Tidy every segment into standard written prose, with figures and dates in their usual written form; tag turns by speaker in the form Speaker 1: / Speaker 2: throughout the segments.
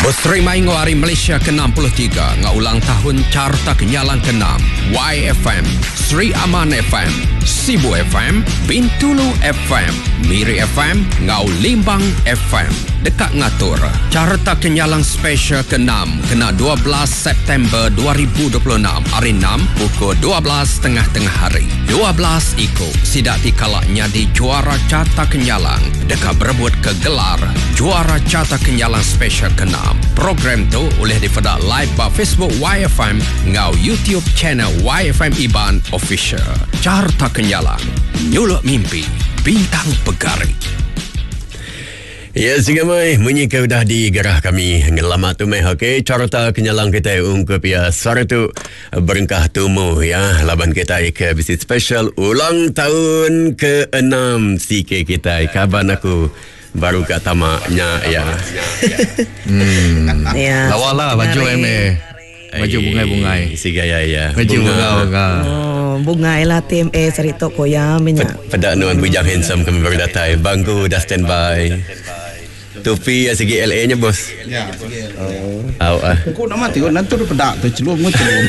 Speaker 1: Berseri Maingo Hari Malaysia ke-63 ngaulang tahun Carta Kenyalang ke-6 YFM, Sri Aman FM, Sibu FM, Bintulu FM, Miri FM, Ngau Limbang FM. Dekat ngatur Carta Kenyalang Special ke-6 kena 12 September 2026 hari 6 pukul 12 tengah-tengah hari. 12 ikut sidak dikalaknya di juara Carta Kenyalang dekat berebut ke gelar juara Carta Kenyalang Special ke-6. Program tu boleh dipedak live di Facebook YFM ngau YouTube channel YFM Iban Official. Carta Kenyalang, nyuluk mimpi, bintang pegari. Ya, sigamai menyika dah digerah kami ngelamat tu meh. Okey, Carta Kenyalang kita ungkup ya suara tu berengkah tumu ya. Laban kita ke visit special ulang tahun ke-6 CK kita. Kaban aku baru kat tamaknya ya.
Speaker 2: Ya.
Speaker 3: Lawala baju MA. Baju bungai-bungai.
Speaker 1: Si gaya ya.
Speaker 3: Baju bunga-bunga.
Speaker 2: Oh, bungai lah tim cerita koya minyak.
Speaker 1: Pada nuan bujang handsome kami baru datang. Bangku dah standby. Topi segi LA nya bos.
Speaker 4: Ya, segi LA. Kau nak mati kau nanti tu pedak tu celum celum.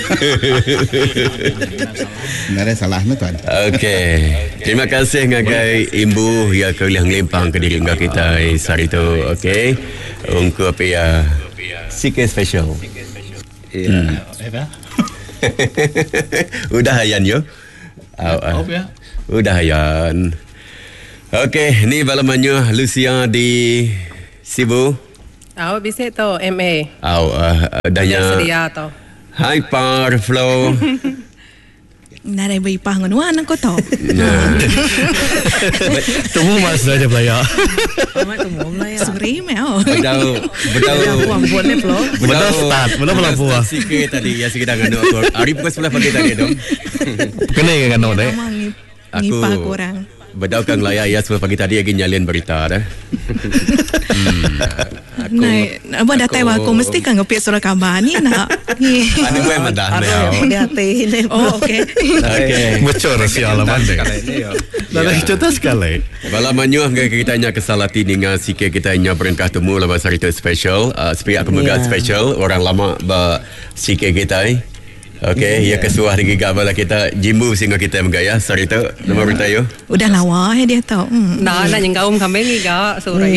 Speaker 4: Nara salahnya tuan.
Speaker 1: Okey. Terima kasih ngagai Imbu ya keliang limpang ke diri kita hari tu. Okey. Untuk apa ya? CK special. Ya. Udah hayan yo. Udah hayan. Okey, ni balamannya Lucia di Sibu.
Speaker 5: Bisa tu MA.
Speaker 1: Danya
Speaker 5: sedia tu.
Speaker 1: Hyper Flow.
Speaker 2: Narai beripah nganuan aku tahu.
Speaker 3: Temu mas saja belaya.
Speaker 2: Amat tu mau lah ya. Suri meo.
Speaker 1: Bedau
Speaker 2: Buang-buang ni flow.
Speaker 3: Bedau start, bedau melapu.
Speaker 1: Sikit tadi ya sikit nganu aku. Hari pukul 11 pagi tadi dong.
Speaker 3: Kena kan nganu deh.
Speaker 2: Ngipah kurang.
Speaker 1: Bedau kang laya ya 10 pagi tadi lagi nyalin berita dah.
Speaker 2: Nai, apa datang aku mesti kan ngepik surah kabar ni nak.
Speaker 1: Ada gue madah meo.
Speaker 2: Dia hati ni. Oh okey.
Speaker 1: Okey.
Speaker 3: Bocor sialan deh. Dah cerita sekali.
Speaker 1: Balamannya kita nya kesalati dengan sikit kita nya berengkah temu lepas hari tu special. Sepihak kemegat special orang lama ba sikit kita. Okey, ya kesuah lagi gabala kita jimbu sehingga kita menggaya hari tu nama berita yo.
Speaker 2: Udah lawa ya dia tahu.
Speaker 5: Nak yang gaum kami ni gak sore.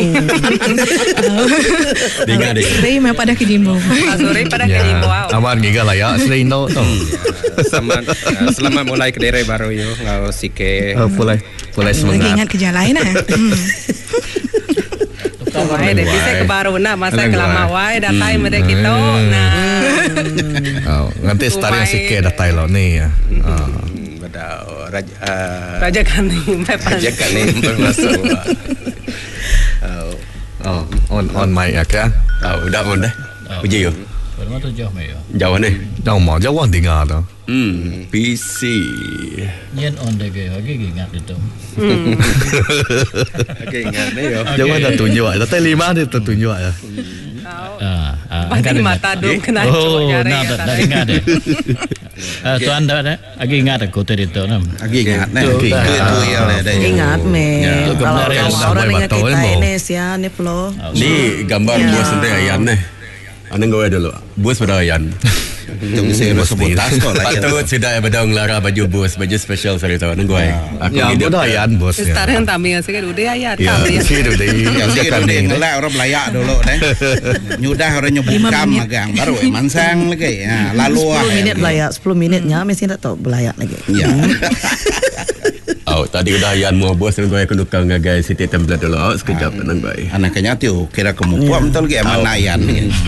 Speaker 1: Dengar deh.
Speaker 2: Saya mai pada kejimbo.
Speaker 5: Sore pada kali wow.
Speaker 3: Aman giga lah ya, selain tu.
Speaker 6: Selamat mulai kedai baru yo ngau sike.
Speaker 3: Pulai semangat.
Speaker 2: Lagi ingat kerja lain ah.
Speaker 5: Wai dah bisa ke baru nak masa kelama wai dah time pada kita.
Speaker 3: Nanti start yang sikit dah Thailand ni ya.
Speaker 6: Bedau
Speaker 5: Raja Kani
Speaker 6: Raja Kani bermasuk.
Speaker 3: On mic ya kan?
Speaker 1: Udah on dah. Puji yo.
Speaker 7: Mana tu jauh mai yo.
Speaker 1: Jauh ni.
Speaker 3: Jauh orang dengar tu.
Speaker 1: PC.
Speaker 7: Nyen on deh ke, lagi ingat itu.
Speaker 6: Okey ingat ni yo.
Speaker 3: Jauh dah tunjuk. Tapi 5 dia tunjuk ya.
Speaker 5: Angkat mata dong kena
Speaker 7: cakap nak dah ingat deh. Tuan dah lagi ingat aku tadi tu nam.
Speaker 4: Lagi ingat ni. Tu ya dah.
Speaker 2: Ingat me. Kalau orang ingat kita ini sia ni flow.
Speaker 1: Ni gambar bos sendiri ayan ni. Anang gawe dulu. Bos pada ayan.
Speaker 4: Itu mesti sebut tas kau lah.
Speaker 1: Patut sudah bedong lara baju bos, baju special hari tu. Anang gawe. Aku
Speaker 3: Ya, bodoh ayan bos.
Speaker 5: Sekarang tamil sikit udah ayat.
Speaker 3: Ya, situ deh.
Speaker 4: Yang sikit dulu lah orang belayak dulu deh. Nyudah orang nyebut kam agang baru mansang lagi. Lalu
Speaker 2: 10 minit belayak, 10 minitnya mesti tak tahu belayak lagi.
Speaker 4: Ya.
Speaker 1: Tadi udah ayan mau bos nang gawe kenukang ngagai City Template dulu. Sekejap nang gawe.
Speaker 4: Anaknya tu kira kemupuan betul ke manayan.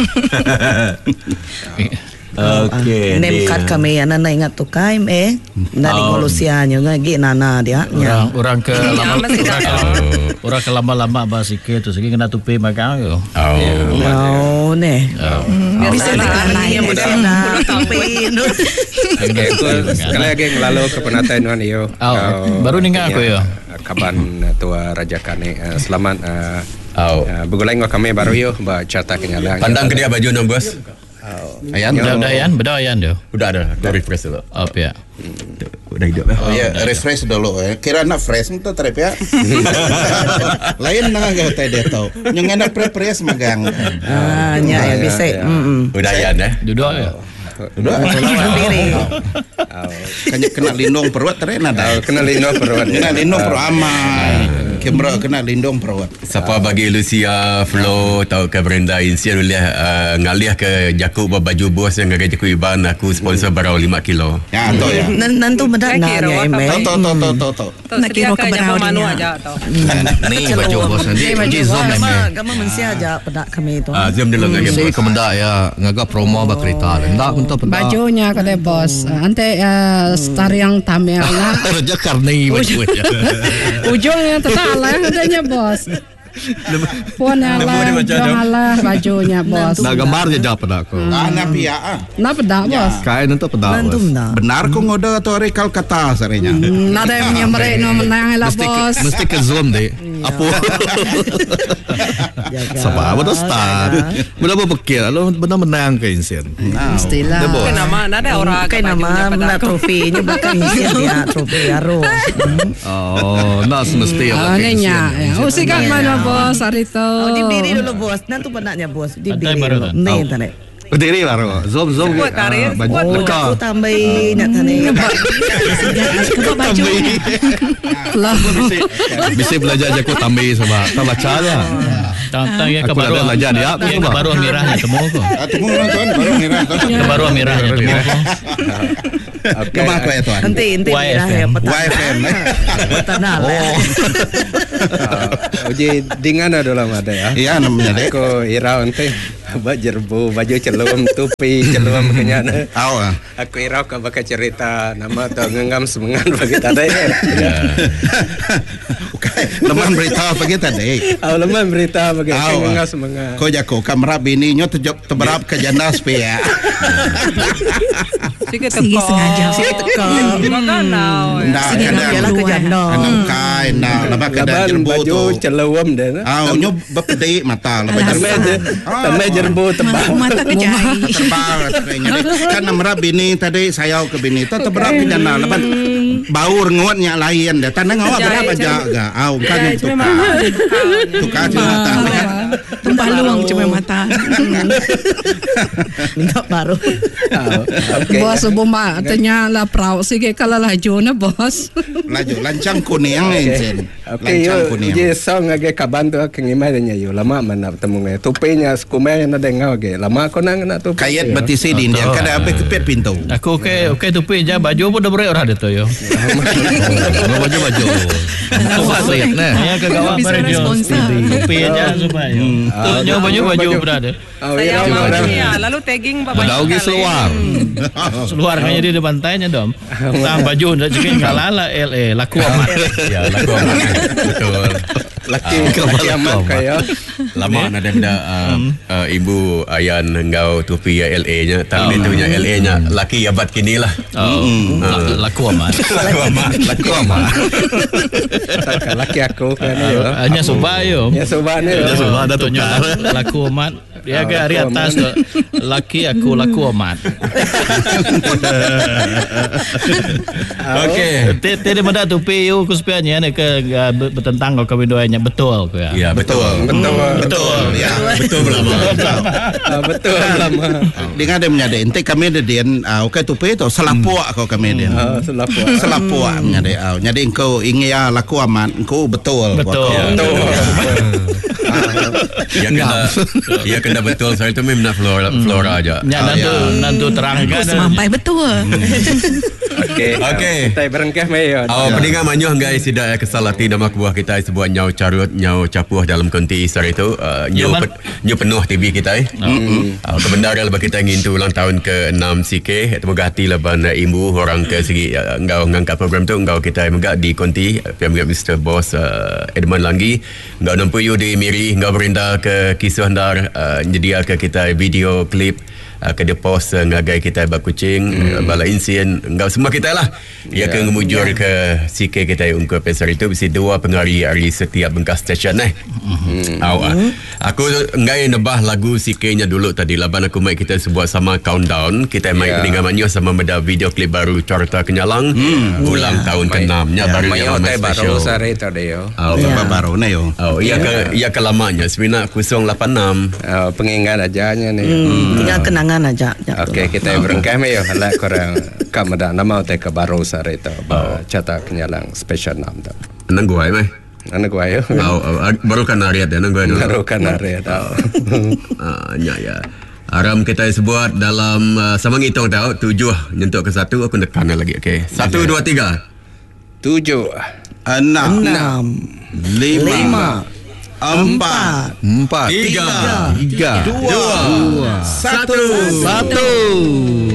Speaker 1: Okey.
Speaker 2: Name card kami anak ingat tu kai dari ngolusianya ngagi nana dia.
Speaker 7: Orang ke orang ke lama-lama basike tu segi kena tupi makan yo.
Speaker 2: Oh ne. Bisa lain yang mudah tupi.
Speaker 6: Okey, sekali lagi ngelalu ke penataan yo.
Speaker 7: Baru ningat aku yo.
Speaker 6: Kaban tua Raja Kani. Selamat bergulai dengan kami baru yo Carta Kenyalang.
Speaker 1: Pandang ke dia baju nang bos.
Speaker 4: Ayan.
Speaker 7: Beda ayan dia.
Speaker 3: Udah ada. Dah refresh dulu.
Speaker 7: Up ya.
Speaker 3: Udah hidup dah.
Speaker 4: Oh ya, refresh dulu. Kira nak fresh minta trip ya. Lain nah gak tahu dia tahu. Yang enak refresh magang.
Speaker 2: Nya ya bisa.
Speaker 3: Udah ayan
Speaker 7: Duduk ya.
Speaker 4: Udah. Kena lindung perut terena dah.
Speaker 6: Kena lindung perut.
Speaker 4: Kena lindung perut aman. Kamera kena lindung perut.
Speaker 3: Siapa bagi Lucia Flo tahu ke Brenda Insian boleh ngalih ke Jakub baju bos yang gagal Jakub Iban aku sponsor barau 5 kilo.
Speaker 4: Ya, tahu ya.
Speaker 2: Nanti benar nak ya eme.
Speaker 4: Tahu.
Speaker 5: Nak kira ke berau manu aja tau.
Speaker 3: Ni baju bos nanti pergi zoom
Speaker 2: Kamu mensia aja pada kami itu.
Speaker 3: zoom dulu ngagak
Speaker 8: Si kemendak ya ngaga promo ba kereta. Ndak untuk pendak.
Speaker 9: Bajunya kada bos. Ante star yang tamel lah.
Speaker 8: Raja karni baju.
Speaker 9: Ujungnya tetap lah adanya bos. Puannya lah, janganlah bajunya bos.
Speaker 8: Nak gambar je jawab pada aku.
Speaker 4: Anak pia.
Speaker 9: Nah pedak bos.
Speaker 8: Kain untuk pedak.
Speaker 2: Nanti benar.
Speaker 4: Benar kok ngoda atau rekal kata sarenya.
Speaker 9: Nada yang menyemerek no menang lah bos.
Speaker 8: Mesti ke zoom deh. Apa? Sebab betul start. Benar berpikir lalu benar menang ke Insian.
Speaker 9: Mestilah.
Speaker 5: Kan nama ada orang
Speaker 2: Kan nama nak trofinya belakang dia trofi aro.
Speaker 8: Oh, nak semesti ya.
Speaker 9: Anehnya. Usikan mana bos hari tu.
Speaker 2: Oh, dibiri dulu bos. Nanti penaknya bos. Dibiri
Speaker 7: baru
Speaker 2: dulu. Nih tadi.
Speaker 8: Berdiri lah Ro. Zoom.
Speaker 5: Buat karir,
Speaker 8: Baju
Speaker 5: buat
Speaker 8: buka.
Speaker 2: Aku tambahin nak tadi.
Speaker 9: Kau baju. Lah.
Speaker 8: Bisa belajar je aku tambah sebab tak baca je.
Speaker 7: Tang ya ke
Speaker 8: Aku
Speaker 7: baru
Speaker 8: dah belajar dia aku
Speaker 7: ya ke baru merahnya temu ko.
Speaker 4: Temu orang tuan baru merah.
Speaker 7: Ke baru merahnya temu ko.
Speaker 4: Nama apa ya tuan?
Speaker 2: Nanti merah ya petang.
Speaker 4: YFM.
Speaker 2: Petang lah.
Speaker 6: Uji dengan adalah ada ya.
Speaker 4: Iya namanya dek.
Speaker 6: Aku irau nanti baju celum tupi celum kenyana.
Speaker 4: Aw.
Speaker 6: Aku irau ke bakal cerita nama tu ngengam semengan bagi tadi.
Speaker 4: Leman berita apa kita dek?
Speaker 6: Leman berita bagi ngengam semengan.
Speaker 4: Kau jago kamera bini nyo terberap ke janda spea.
Speaker 5: Sige sengaja.
Speaker 2: Sige teko.
Speaker 4: Nah,
Speaker 2: Biarlah ke janda.
Speaker 4: Anak kain, nah, lepas kedai jerbu
Speaker 6: baju
Speaker 4: tu.
Speaker 6: celum dia.
Speaker 4: Nyo berpedih mata lepas
Speaker 6: Tamai jerbu tebal.
Speaker 9: Mata kejai.
Speaker 4: tebal. Kan namra bini tadi saya ke bini tu terberap ke janda lepas baur nguatnya lain dia. Tanah ngawat berapa jaga. Kan yang tukar cuma mata.
Speaker 9: Tembaluang cuma mata.
Speaker 2: Minta baru.
Speaker 9: Bos bomba tanya lah prau sige kala laju na bos.
Speaker 4: Laju lancang kuning encen.
Speaker 6: Okay,
Speaker 4: Lancang kuning.
Speaker 6: je song age kaban tu kengimai denya yo lama mana temu ngai tupenya skumai na dengau ge lama ko nang na tupi.
Speaker 4: Kayat batisi di India kada apa kepet pintu.
Speaker 7: Aku okey tupi je baju pun dah berat orang dia tu yo.
Speaker 8: Baju. Aku fasih nah.
Speaker 7: Ya ke gawak radio. Tupi aja supaya. Tu baju berada.
Speaker 5: Saya mahunya lalu tagging bapak.
Speaker 8: Daugi seluar.
Speaker 7: Seluar hanya di pantainya dom. Tang baju dah juga ngalala LA laku amat.
Speaker 3: Ya laku amat. Betul.
Speaker 6: Laki amat kaya.
Speaker 3: Lama nak ada ibu ayan engkau tupi LA nya tapi itunya LA nya laki abad kini lah.
Speaker 7: Laku amat.
Speaker 3: Laku amat.
Speaker 6: Laki aku kan yo.
Speaker 7: Hanya subah yo.
Speaker 6: Ya sobat ni.
Speaker 8: Ya sebab ada tukar.
Speaker 7: Laku amat. Dia ke hari atas tu laki aku laku amat. Okey, tadi mana tupi you kuspianya ni ke bertentang kau kewidoanya betul ke ya?
Speaker 3: Ya betul. Ya betul lama.
Speaker 6: Betul lama.
Speaker 4: Dengan dia menyada ente kami ada dia okey tupi tu selapuak kau kami dia. Selapuak menyada. Jadi engkau ingin ya laku amat engkau betul.
Speaker 3: Ya kena betul saya tu memang flora aja.
Speaker 7: Ya nanti terangkan.
Speaker 9: Sampai betul.
Speaker 3: Okey.
Speaker 6: Kita berengkeh mayo.
Speaker 3: Pendengar manyuh guys tidak kesal hati nama buah kita sebuah nyau carut nyau capuh dalam konti Isar itu nyau penuh TV kita kebenaran lepas kita ingin tu ulang tahun ke-6 CK semoga hati leban ibu orang ke segi engkau ngangkat program tu engkau kita megak di konti pihak Mr. Boss Edmund Langgi engkau nampu you di Miri engkau berindah ke kisah handar menyediakan kita video klip Kada pos ngagai kita bakucing bala insien engkau semua kita lah. Ya ke ngemujur ke sike kita ungkap pesar itu bisi 2 pengari hari setiap bengkas stesen aku ngai nebah lagu sikenya dulu tadi laban aku mai kita sebuah sama countdown kita mai dengan manyo sama meda video klip baru Carta Kenyalang ulang tahun ke-6 nya baru yang
Speaker 6: baru sare tadi yo.
Speaker 4: Baru na yo.
Speaker 3: Iya ke lamanya semina 086
Speaker 6: pengingat ajanya nih.
Speaker 2: Tinggal kenangan aja.
Speaker 6: Okey, kita berengkah yo hala korang kamada nama te ke baru sare to Carta Kenyalang special nam tu.
Speaker 3: Nang gua mai.
Speaker 6: Anak gua yo.
Speaker 3: Baru kan ariat ya nang gua.
Speaker 6: Baru kan ariat.
Speaker 3: Ya. Aram kita sebuat dalam sama ngitung tahu 7 nyentuk ke 1 aku tekan lagi. Okey. 1 2 3.
Speaker 6: 7 6
Speaker 2: 6 5 4
Speaker 3: 3 2 1